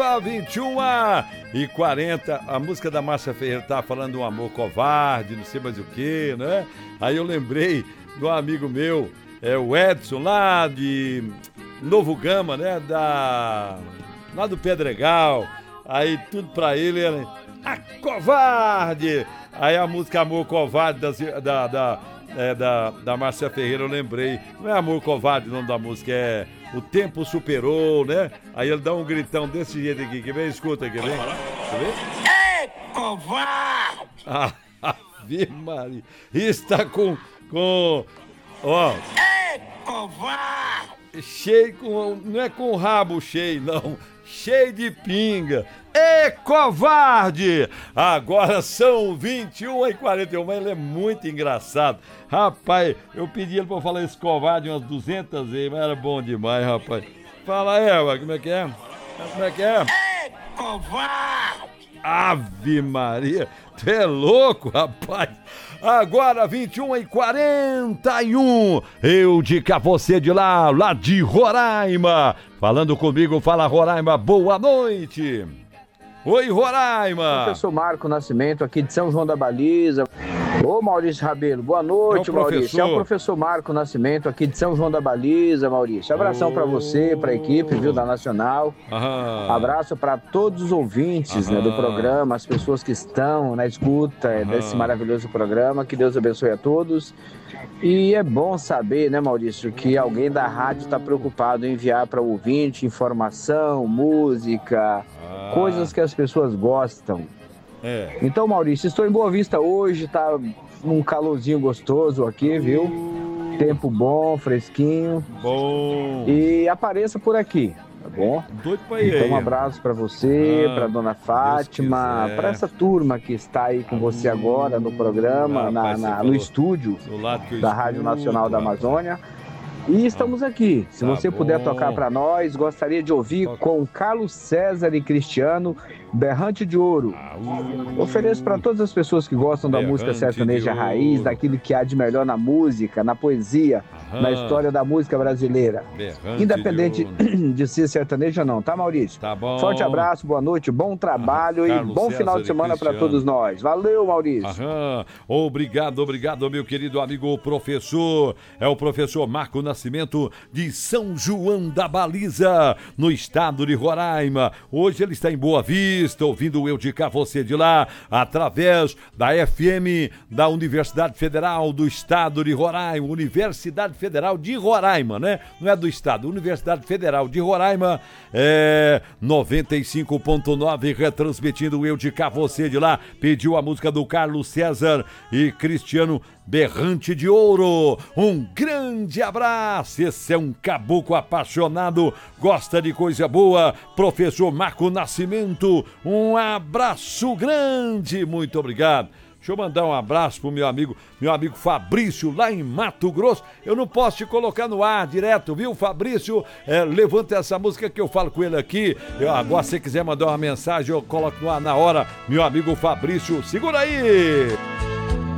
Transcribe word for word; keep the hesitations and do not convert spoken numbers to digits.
Roraima, vinte e uma e quarenta. A música da Márcia Ferreira tá falando um amor covarde, não sei mais o que, né? Aí eu lembrei de um amigo meu, é o Edson, lá de Novo Gama, né? Da... lá do Pedregal. Aí tudo pra ele era a covarde. Aí a música Amor Covarde da, da, da, é, da, da Márcia Ferreira, eu lembrei. Não é Amor Covarde o nome da música, é O Tempo Superou, né? Aí ele dá um gritão desse jeito aqui. Quer ver? Escuta, quer ver? Quer ver? É covarde! Ah, Ave Maria. Está com... com... ó... É covarde! Cheio com... não é com o rabo cheio, não. Cheio de pinga. É covarde! Agora são vinte e uma e quarenta e um, mas ele é muito engraçado. Rapaz, eu pedi ele pra falar esse covarde umas duzentas vezes, mas era bom demais, rapaz. Fala, Eva, como é que é? Como é que é? É covarde! Ave Maria, tu é louco, rapaz. Agora vinte e uma e quarenta e um, eu de cá, você de lá, lá de Roraima. Falando comigo, fala Roraima, boa noite. Oi, Roraima. Professor Marco Nascimento, aqui de São João da Baliza. Ô, Maurício Rabelo, boa noite, é Maurício. É o professor Marco Nascimento, aqui de São João da Baliza, Maurício. Abração oh. para você, para a equipe, viu, da Nacional. Aham. Abraço para todos os ouvintes, né, do programa, as pessoas que estão na escuta Aham. desse maravilhoso programa. Que Deus abençoe a todos. E é bom saber, né, Maurício, que alguém da rádio está preocupado em enviar para o ouvinte informação, música, ah. coisas que as pessoas gostam. É. Então, Maurício, estou em Boa Vista hoje, tá um calorzinho gostoso aqui, viu? Tempo bom, fresquinho. Bom. E apareça por aqui, tá bom? Doido pra ir. Então, um abraço para você, ah, para dona Fátima, para essa turma que está aí com você agora no programa, ah, na, na, no estúdio da Rádio Nacional da Amazônia. E estamos aqui. Se tá você bom. puder tocar para nós, gostaria de ouvir Toca. com Carlos César e Cristiano, Berrante de Ouro. Ah, uh, Ofereço para todas as pessoas que gostam da música sertaneja raiz, daquilo que há de melhor na música, na poesia, Aham. na história da música brasileira. Berrante Independente de, de ser sertaneja ou não, tá, Maurício? Tá bom. Forte abraço, boa noite, bom trabalho ah, e bom César final de semana para todos nós. Valeu, Maurício. Aham. Obrigado, obrigado, meu querido amigo professor. É o professor Marco Nascimento de São João da Baliza, no estado de Roraima. Hoje ele está em Boa Vista, ouvindo eu de cá, você de lá, através da F M da Universidade Federal do Estado de Roraima, Universidade Federal de Roraima, né? Não é do Estado, Universidade Federal de Roraima, é noventa e cinco ponto nove, retransmitindo eu de cá, você de lá. Pediu a música do Carlos César e Cristiano, Berrante de Ouro. Um grande abraço. Esse é um caboclo apaixonado, gosta de coisa boa, professor Marco Nascimento. Um abraço grande, muito obrigado. Deixa eu mandar um abraço pro meu amigo, meu amigo Fabrício, lá em Mato Grosso. Eu não posso te colocar no ar direto, viu, Fabrício? É, levanta essa música que eu falo com ele aqui. Eu, agora, se você quiser mandar uma mensagem, eu coloco no ar na hora. Meu amigo Fabrício, segura aí!